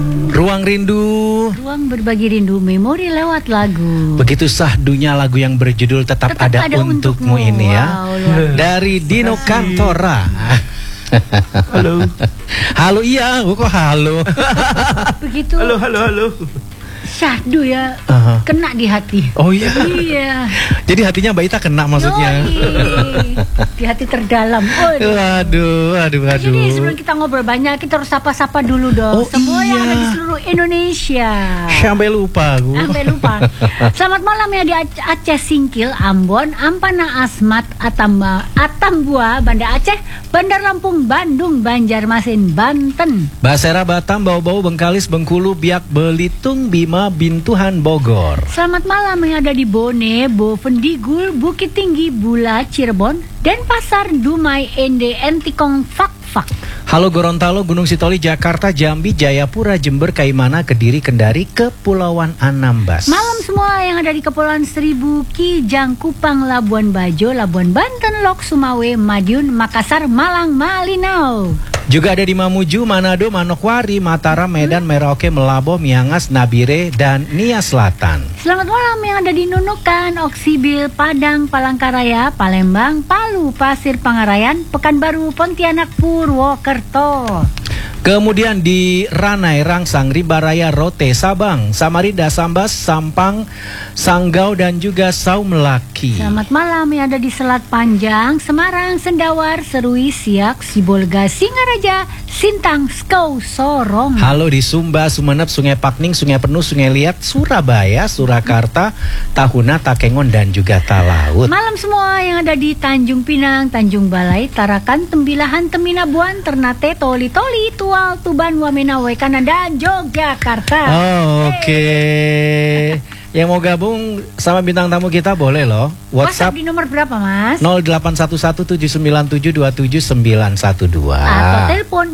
Ruang Rindu. Ruang berbagi rindu, memori lewat lagu. Begitu sahdunya lagu yang berjudul Tetap Ada Untukmu ini ya. Wow, dari Dino Cantora. Halo. Halo, iya, kok halo. Begitu. Halo. Syahdu ya, kena di hati. Oh iya. Iya. Jadi hatinya Mbak Ita kena maksudnya. Yoi. Di hati terdalam. Waduh. Jadi sebelum kita ngobrol banyak, kita harus sapa-sapa dulu dong. Oh, Semua yang iya. ada di seluruh Indonesia. Sampai lupa aku. Sampai lupa. Selamat malam ya di Aceh Singkil, Ambon, Ampana, Asmat, Atambua, Banda Aceh, Bandar Lampung, Bandung, Banjarmasin, Banten, Basera, Batam, Bau-Bau, Bengkalis, Bengkulu, Biak, Belitung, Bima, Bintuhan, Bogor. Selamat malam yang ada di Bone, Bovendigul, Bukit Tinggi, Bula, Cirebon, Denpasar, Dumai, Ende, Entikong, Fak. Halo Gorontalo, Gunung Sitoli, Jakarta, Jambi, Jayapura, Jember, Kaimana, Kediri, Kendari, Kepulauan Anambas. Malam semua yang ada di Kepulauan Seribu, Kijang, Kupang, Labuan Bajo, Labuan Banten, Lok, Sumawe, Madiun, Makassar, Malang, Malinau. Juga ada di Mamuju, Manado, Manokwari, Mataram, Medan, Merauke, Melabo, Miangas, Nabire, dan Nia Selatan. Selamat malam yang ada di Nunukan, Oksibil, Padang, Palangkaraya, Palembang, Palu, Pasir Pangarayan, Pekanbaru, Pontianak, Purwokerto. Kemudian di Ranai, Rangsang, Ribaraya, Rote, Sabang, Samarinda, Sambas, Sampang, Sanggau, dan juga Saumelaki. Selamat malam yang ada di Selat Panjang, Semarang, Sendawar, Serui, Siak, Sibolga, Singaraja, Sintang, Skau, Sorong. Halo di Sumba, Sumeneb, Sungai Pakning, Sungai Penuh, Sungai Liat, Surabaya, Surakarta, Tahuna, Takengon, dan juga Talaut. Malam semua yang ada di Tanjung Pinang, Tanjung Balai, Tarakan, Tembilahan, Teminabuan, Ternate, Toli-Toli, Tual, Tuban, Wamena, Wekana, dan Yogyakarta. Oh, oke. Yang mau gabung sama bintang tamu kita boleh loh. WhatsApp di nomor berapa, Mas? 0811797912 atau telepon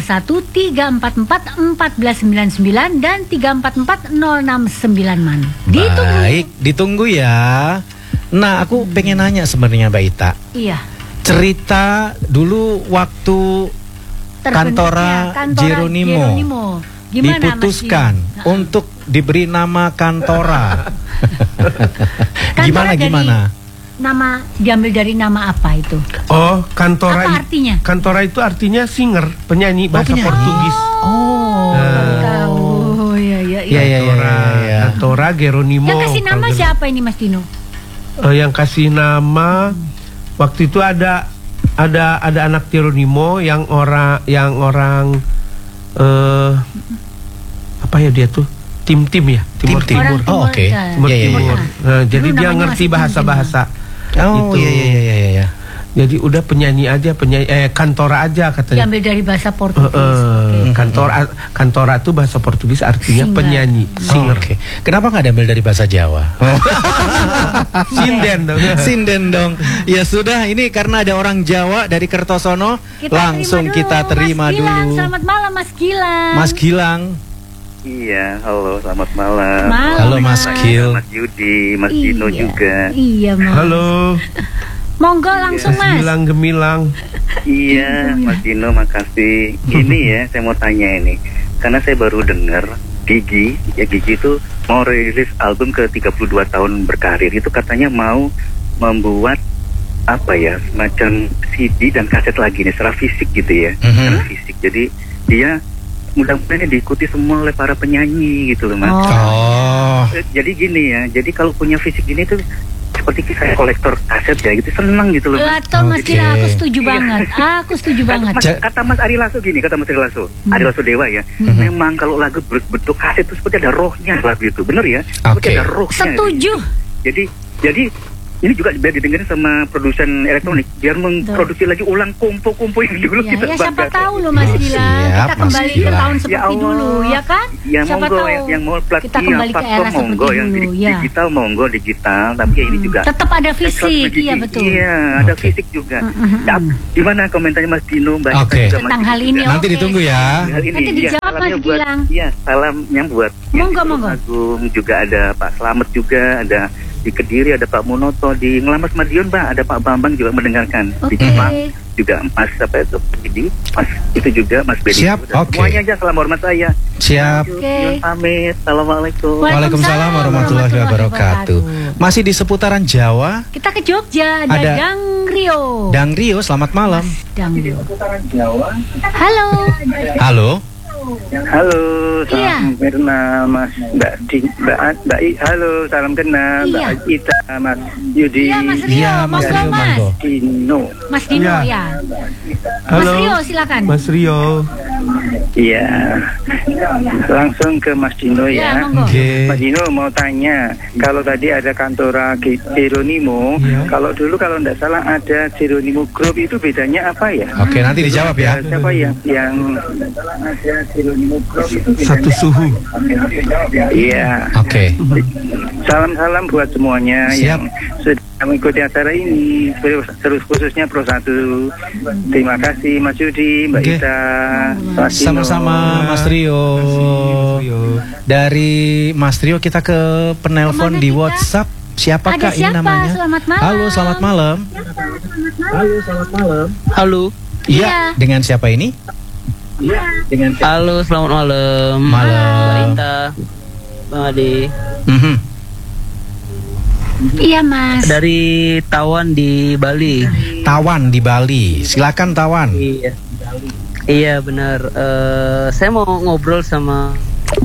021-344-1499 dan 344-0699 man. Ditunggu. Baik, ditunggu ya. Nah, aku pengen nanya sebenarnya Mbak Ita. Iya. Cerita dulu waktu Cantora Geronimo diputuskan untuk diberi nama Cantora. Gimana? Nama diambil dari nama apa itu? Oh, Cantora. Apa artinya? Cantora itu artinya singer, penyanyi bahasa Portugis. Iya. Cantora Geronimo. Yang kasih nama siapa ini, Mas Dino? Yang kasih nama waktu itu ada anak Geronimo yang orang apa ya dia tuh tim ya Timur. Oh, oke. Timur. Nah, jadi dia ngerti bahasa-bahasa. Oh iya. Jadi udah penyanyi Cantora aja katanya. Diambil dari bahasa Portugis. Cantora itu bahasa Portugis artinya singer. Penyanyi, singer. Oke. Kenapa nggak diambil dari bahasa Jawa? Sinden dong. Ya sudah, ini karena ada orang Jawa dari Kertosono, langsung kita terima Mas Gilang, dulu. selamat malam Mas Gilang. Mas Gilang. Iya, halo, selamat malam. Halo Mas Gil. Mas Yudi, Mas Dino juga. Iya, Mas. Halo. Monggo langsung Mas. Gemilang. Iya, Mas Dino, makasih. Ini ya, saya mau tanya ini. Karena saya baru dengar Gigi itu mau rilis album ke 32 tahun berkarir. Itu katanya mau membuat apa ya, semacam CD dan kaset lagi nih, secara fisik gitu ya. Secara fisik. Jadi dia mudah-mudahan diikuti semua oleh para penyanyi gitu loh, Mas. Jadi gini ya, jadi kalau punya fisik gini tuh seperti saya kolektor kaset ya gitu, senang gitu loh. Betul Mas Gilang, aku setuju banget. Aku setuju banget. Kata Mas Ari Lasso gini, Ari Lasso Dewa ya. Memang kalau lagu berbentuk kaset itu seperti ada rohnya lagu itu, bener ya? Seperti ada rohnya. Setuju. Jadi ini juga biar didengerin sama produsen elektronik, biar memproduksi lagi ulang kompo-kompo yang dulu kita banggakan. Siapa tahu loh Mas Gilang, kita kembali ke tahun seperti dulu, ya kan? Ya siapa monggo, tahu yang mau kita kembali ke era monggo, yang digital monggo digital, tapi ini juga tetap ada fisik, iya betul. Iya, ada fisik juga. Gimana komentarnya Mas Dino, Mbak? Tentang hal ini? Nanti ditunggu ya. Nanti dijawab Mas Gilang. Iya, salamnya buat monggo. Agung, juga ada Pak Slamet juga, ada di Kediri ada Pak Munoto, di Ngelamas Madiun Pak ada Pak Bambang juga mendengarkan. Oke. Di Jepang juga Mas apa itu Bedi, Mas itu juga Mas Bedi. Siap, oke. Semuanya aja salam hormat saya. Siap. Oke. Yun pamit. Assalamualaikum. Waalaikumsalam warahmatullahi wabarakatuh. Masih di seputaran Jawa. Kita ke Jogja, ada Ada Dang Rio. Dang Rio, selamat malam. Dang Rio. Halo. Halo. Halo, Iya. salam kenal Mas Mbak I, halo, salam kenal Iya. Mbak Ita, Mas Yudi, Iya, Mas Rio. Iya, Mas Monggo, Rio, Mas. monggo. Dino. Mas Dino Iya. ya. Halo. Mas Rio silakan. Mas Rio. Iya, langsung ke Mas Dino Iya, ya. monggo. Oke. Mas Dino mau tanya, kalau tadi ada kantora Jeronimo, Iya. kalau dulu kalau tidak salah ada Jeronimo Group, itu bedanya apa ya? Oke, nanti dijawab ya. Siapa yang ada Jeronimo Group itu Satu suhu. Iya. Oke. Salam-salam buat semuanya Siap. yang sudah mengikuti acara ini, terus khususnya Pro 1. Terima kasih Mas Yudi, Mbak Oke. Ita, Mas Dino. Sama-sama Mas Rio. Dari Mas Rio kita ke penelpon Kemana di kita? WhatsApp. Siapakah Ada ini siapa? namanya? Selamat malam. Halo, selamat malam. Halo. Iya, Iya. dengan siapa ini? Halo, selamat malam. Malam. Mbak Rita, Bang Ade. Mhm. Iya, Mas. Dari Tawan di Bali. Tawan di Bali. Silakan Tawan. Iya. Iya benar. Saya mau ngobrol sama.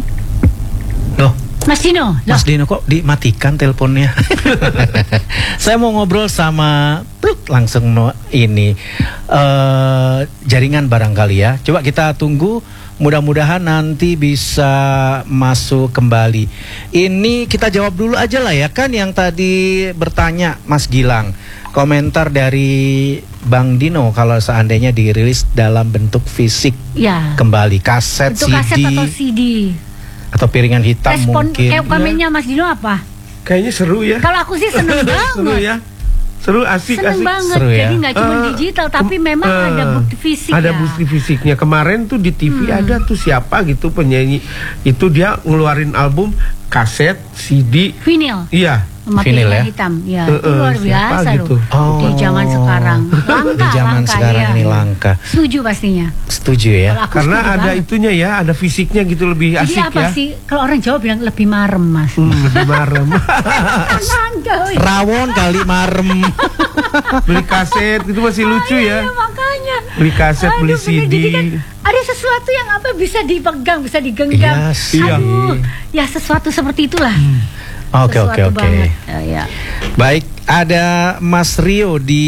Loh, Mas Dino. Loh. Mas Dino kok dimatikan teleponnya? Saya mau ngobrol sama langsung ini jaringan barangkali ya. Coba kita tunggu. Mudah-mudahan nanti bisa masuk kembali. Ini kita jawab dulu aja lah ya, kan yang tadi bertanya Mas Gilang. Komentar dari Bang Dino kalau seandainya dirilis dalam bentuk fisik Ya. kembali, kaset, Untuk kaset CD atau CD. atau piringan hitam Respon mungkin. komennya Mas Dino apa? Kayaknya seru ya. Kalau aku sih seneng Seru banget. ya. Seru, asik, Seneng asik. banget. Seru ya. Jadi nggak cuma Eh, digital, tapi memang ada bukti fisik Ada ya. bukti fisiknya. Kemarin tuh di TV ada tuh siapa gitu penyanyi. Itu dia ngeluarin album kaset, CD. Vinyl. Iya. Sama Vinyl piringan ya? hitam. Ya, itu luar siapa biasa gitu? loh. Oh. Di zaman sekarang. Langka, Di zaman langka, sekarang ya. ini langka. Setuju pastinya. Setuju ya. Kalau aku Karena setuju ada banget. itunya ya, ada fisiknya gitu, lebih Jadi asik apa ya. sih? Kalau orang Jawa bilang lebih marem, Mas. Lebih marem. Langka. wih. Rawon kali marem. Beli kaset itu masih lucu Iya, ya. makanya. Beli kaset, beli Aduh, bener. CD. Jadi kan ada sesuatu yang apa bisa dipegang, bisa digenggam. Yes, iya. Aduh, ya sesuatu seperti itulah. Oke, oke, Sesuatu oke. banget. Ya. Baik, ada Mas Rio di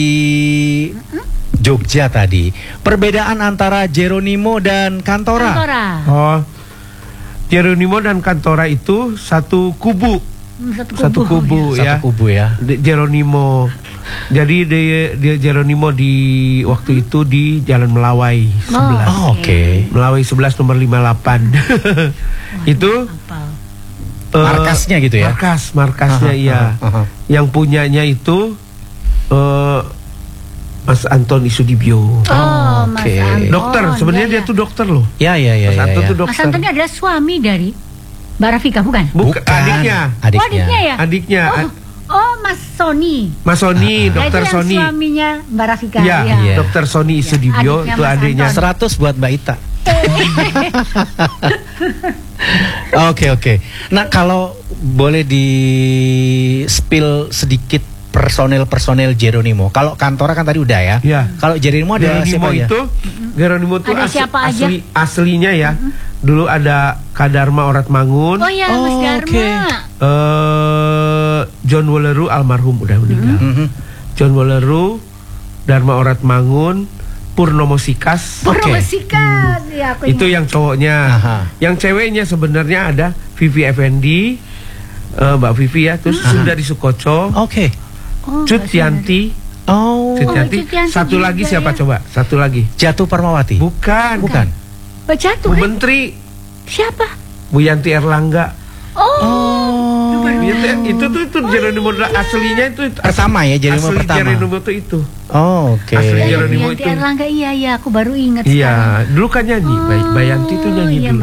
Jogja tadi. Perbedaan antara Jeronimo dan Kantora. Kantora. Oh. Jeronimo dan Kantora itu satu kubu. Satu kubu Satu ya. kubu ya. Jeronimo. Jadi dia Jeronimo di waktu itu di Jalan Melawai 11. Oh, oke. Melawai 11 nomor 58. Itu Markasnya gitu ya? Markasnya iya. Aha. Yang punyanya itu Mas Anton Isudibyo. Oh, Mas Oke. Anton. Dokter, sebenarnya Ya, dia ya. tuh dokter loh. Ya, ya, ya, Mas ya, Anton ya. tuh Mas dokter. Anton ini adalah suami dari Mbak Rafika, bukan? Bukan, adiknya. Oh, adiknya ya? Adiknya. Oh, Mas Sony. Mas Sony, Nah, dokter itu yang Sony. suaminya Mbak Rafika. Iya, Iya. dokter Sony Isudibyo adiknya itu Mas adiknya. Anton. 100 buat Mbak Ita. Oke, oke. Nah, kalau boleh di spill sedikit personel Jeronimo. Kalau Kantora kan tadi udah ya. Iya. Kalau Jeronimo ada Geronimo siapa ya? itu Geronimo itu Ada siapa aja? aslinya ya. Dulu ada Kadarma Orat Mangun, Oh ya, Mas Oh, Dharma. oke. John Woleru almarhum udah meninggal. Mhm. John Woleru, Dharma Orat Mangun, Purnomo Sikas. Purnomo Sikas. Ya, aku Itu ingat. yang cowoknya. Aha. Yang ceweknya sebenarnya ada Vivi Effendi, Mbak Vivi ya, terus Sundari Sukoco, Oke. Oh, Cut Mbak Sunda. Yanti. Oh, Cut Oh, Yanti. Cut Yanti Satu juga lagi siapa ya. coba? Satu lagi. Jatuh Parmawati. Bukan. Bukan. Mbak Jatuh, Bu kan? Menteri, Siapa? Bu Yanti Erlangga. Oh. Itu tuh Jeronimo aslinya itu Pertama ya, Jeronimo asli pertama. Jeronimo tuh itu. Oh, oke. Asli Iya, Jeronimo Yanti itu. Erlangga, iya, aku baru ingat sekarang. Iya, dulu kan nyanyi. Bayanti tuh nyanyi iya, dulu.